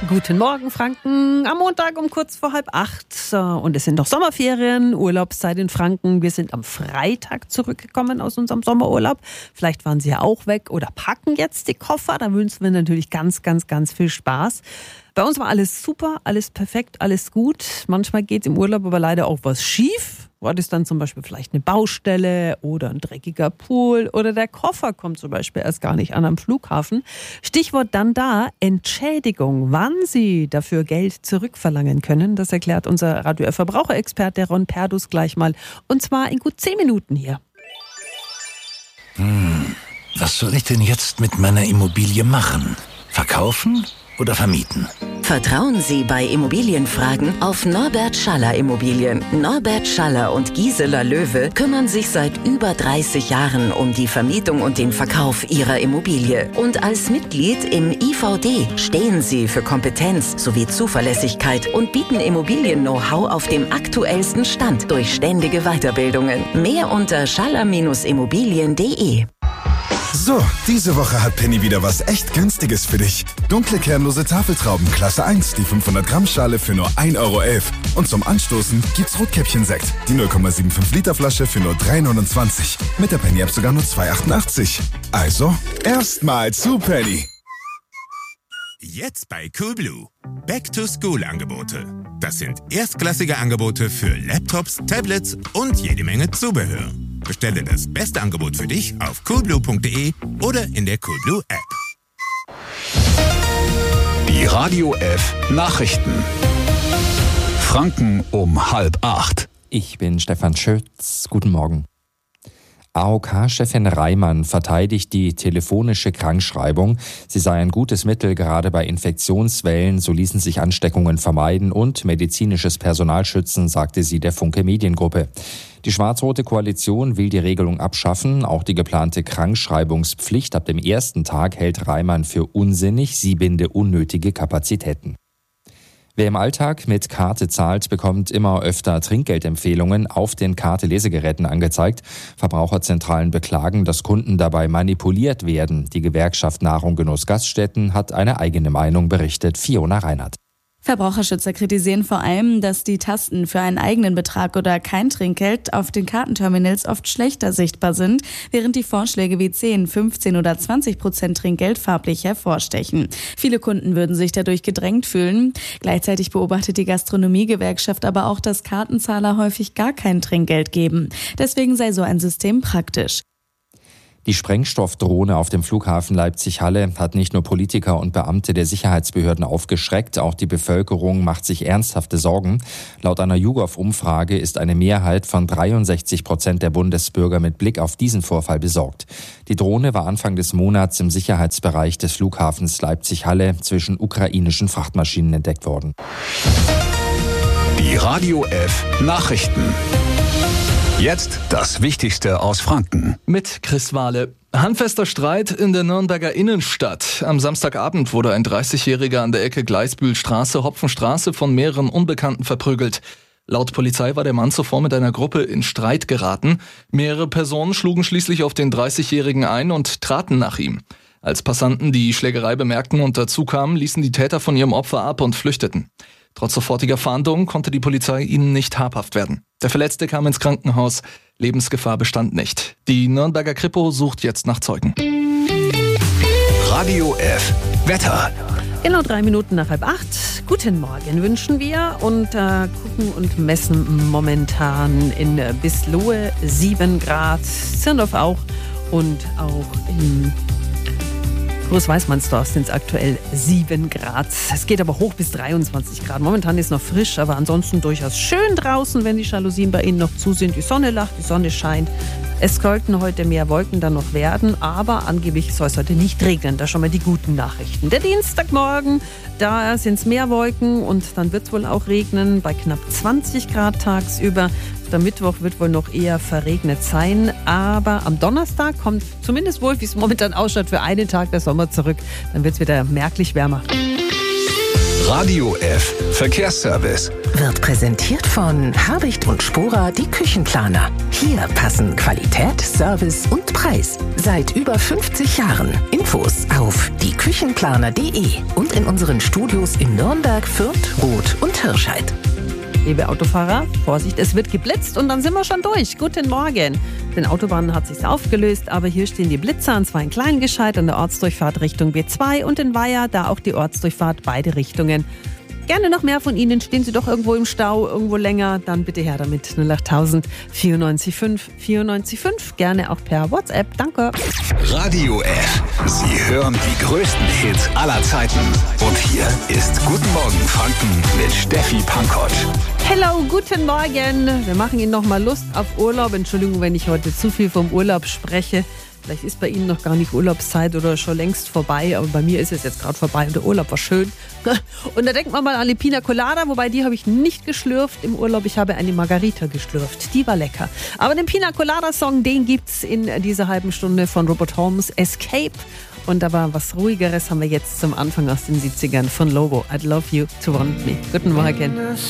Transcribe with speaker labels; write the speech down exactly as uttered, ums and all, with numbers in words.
Speaker 1: Guten Morgen, Franken. Am Montag um kurz vor halb acht. Und es sind noch Sommerferien, Urlaubszeit in Franken. Wir sind am Freitag zurückgekommen aus unserem Sommerurlaub. Vielleicht waren Sie ja auch weg oder packen jetzt die Koffer. Da wünschen wir natürlich ganz, ganz, ganz viel Spaß. Bei uns war alles super, alles perfekt, alles gut. Manchmal geht im Urlaub aber leider auch was schief. Dort ist dann zum Beispiel vielleicht eine Baustelle oder ein dreckiger Pool oder der Koffer kommt zum Beispiel erst gar nicht an am Flughafen. Stichwort dann da Entschädigung. Wann Sie dafür Geld zurückverlangen können, das erklärt unser Radio F-Verbraucherexperte Ron Perdus gleich mal. Und zwar in gut zehn Minuten hier.
Speaker 2: Hm, was soll ich denn jetzt mit meiner Immobilie machen? Verkaufen oder vermieten?
Speaker 3: Vertrauen Sie bei Immobilienfragen auf Norbert Schaller Immobilien. Norbert Schaller und Gisela Löwe kümmern sich seit über dreißig Jahren um die Vermietung und den Verkauf Ihrer Immobilie. Und als Mitglied im I V D stehen Sie für Kompetenz sowie Zuverlässigkeit und bieten Immobilien-Know-how auf dem aktuellsten Stand durch ständige Weiterbildungen. Mehr unter schaller Immobilien punkt de.
Speaker 4: So, diese Woche hat Penny wieder was echt Günstiges für dich. Dunkle kernlose Tafeltrauben Klasse eins, die fünfhundert Gramm Schale für nur ein Euro elf. Und zum Anstoßen gibt's Rotkäppchen-Sekt, die null Komma fünfundsiebzig Liter Flasche für nur drei neunundzwanzig. Mit der Penny-App sogar nur zwei achtundachtzig. Also, erstmal zu Penny.
Speaker 5: Jetzt bei Coolblue. Back-to-School-Angebote. Das sind erstklassige Angebote für Laptops, Tablets und jede Menge Zubehör. Bestelle das beste Angebot für dich auf coolblue punkt de oder in der Coolblue App.
Speaker 2: Die Radio F Nachrichten. Franken um halb acht.
Speaker 6: Ich bin Stefan Schütz. Guten Morgen. A O K-Chefin Reimann verteidigt die telefonische Krankschreibung. Sie sei ein gutes Mittel, gerade bei Infektionswellen, so ließen sich Ansteckungen vermeiden und medizinisches Personal schützen, sagte sie der Funke Mediengruppe. Die schwarz-rote Koalition will die Regelung abschaffen. Auch die geplante Krankschreibungspflicht ab dem ersten Tag hält Reimann für unsinnig. Sie binde unnötige Kapazitäten. Wer im Alltag mit Karte zahlt, bekommt immer öfter Trinkgeldempfehlungen auf den Karte-Lesegeräten angezeigt. Verbraucherzentralen beklagen, dass Kunden dabei manipuliert werden. Die Gewerkschaft Nahrung Genuss Gaststätten hat eine eigene Meinung, berichtet Fiona Reinhardt.
Speaker 7: Verbraucherschützer kritisieren vor allem, dass die Tasten für einen eigenen Betrag oder kein Trinkgeld auf den Kartenterminals oft schlechter sichtbar sind, während die Vorschläge wie zehn, fünfzehn oder zwanzig Prozent Trinkgeld farblich hervorstechen. Viele Kunden würden sich dadurch gedrängt fühlen. Gleichzeitig beobachtet die Gastronomiegewerkschaft aber auch, dass Kartenzahler häufig gar kein Trinkgeld geben. Deswegen sei so ein System praktisch.
Speaker 6: Die Sprengstoffdrohne auf dem Flughafen Leipzig-Halle hat nicht nur Politiker und Beamte der Sicherheitsbehörden aufgeschreckt, auch die Bevölkerung macht sich ernsthafte Sorgen. Laut einer YouGov-Umfrage ist eine Mehrheit von dreiundsechzig Prozent der Bundesbürger mit Blick auf diesen Vorfall besorgt. Die Drohne war Anfang des Monats im Sicherheitsbereich des Flughafens Leipzig-Halle zwischen ukrainischen Frachtmaschinen entdeckt worden.
Speaker 2: Die Radio F Nachrichten. Jetzt das Wichtigste aus Franken.
Speaker 8: Mit Chris Wahle. Handfester Streit in der Nürnberger Innenstadt. Am Samstagabend wurde ein dreißigjähriger an der Ecke Gleisbühlstraße-Hopfenstraße von mehreren Unbekannten verprügelt. Laut Polizei war der Mann zuvor mit einer Gruppe in Streit geraten. Mehrere Personen schlugen schließlich auf den dreißigjährigen ein und traten nach ihm. Als Passanten die Schlägerei bemerkten und dazukamen, ließen die Täter von ihrem Opfer ab und flüchteten. Trotz sofortiger Fahndung konnte die Polizei ihnen nicht habhaft werden. Der Verletzte kam ins Krankenhaus. Lebensgefahr bestand nicht. Die Nürnberger Kripo sucht jetzt nach Zeugen.
Speaker 2: Radio F Wetter.
Speaker 1: Genau drei Minuten nach halb acht. Guten Morgen wünschen wir und äh, gucken und messen momentan in Bislohe sieben Grad, Zirndorf auch und auch in Großweißmannsdorf sind es aktuell sieben Grad. Es geht aber hoch bis dreiundzwanzig Grad. Momentan ist es noch frisch, aber ansonsten durchaus schön draußen, wenn die Jalousien bei Ihnen noch zu sind. Die Sonne lacht, die Sonne scheint. Es sollten heute mehr Wolken dann noch werden, aber angeblich soll es heute nicht regnen. Das schon mal die guten Nachrichten. Der Dienstagmorgen, da sind es mehr Wolken und dann wird es wohl auch regnen bei knapp zwanzig Grad tagsüber. Der Mittwoch wird wohl noch eher verregnet sein, aber am Donnerstag kommt zumindest wohl, wie es momentan ausschaut, für einen Tag der Sommer zurück. Dann wird es wieder merklich wärmer.
Speaker 2: Radio F Verkehrsservice
Speaker 3: Wird präsentiert von Habicht und Spora, die Küchenplaner. Hier passen Qualität, Service und Preis. Seit über fünfzig Jahren. Infos auf die küchenplaner punkt de und in unseren Studios in Nürnberg, Fürth, Roth und Hirscheid.
Speaker 1: Liebe Autofahrer, Vorsicht, es wird geblitzt und dann sind wir schon durch. Guten Morgen. Den Autobahnen hat sich's aufgelöst, aber hier stehen die Blitzer, und zwar in Kleingescheid an der Ortsdurchfahrt Richtung B zwei und in Weiher, da auch die Ortsdurchfahrt beide Richtungen. Gerne noch mehr von Ihnen. Stehen Sie doch irgendwo im Stau, irgendwo länger, dann bitte her damit. null acht null null vierundneunzig fünf vierundneunzig fünf. Gerne auch per WhatsApp. Danke.
Speaker 2: Radio F. Sie hören die größten Hits aller Zeiten. Und hier ist Guten Morgen Franken mit Steffi Pankow.
Speaker 1: Hello, guten Morgen. Wir machen Ihnen noch mal Lust auf Urlaub. Entschuldigung, wenn ich heute zu viel vom Urlaub spreche. Vielleicht ist bei Ihnen noch gar nicht Urlaubszeit oder schon längst vorbei, aber bei mir ist es jetzt gerade vorbei und der Urlaub war schön. Und da denkt man mal an die Pina Colada, wobei die habe ich nicht geschlürft im Urlaub, ich habe eine Margarita geschlürft. Die war lecker. Aber den Pina Colada Song, den gibt's in dieser halben Stunde von Robert Holmes, Escape. Und aber was Ruhigeres haben wir jetzt zum Anfang aus den siebzigern von Lobo. I'd love you to want me. Guten Morgen.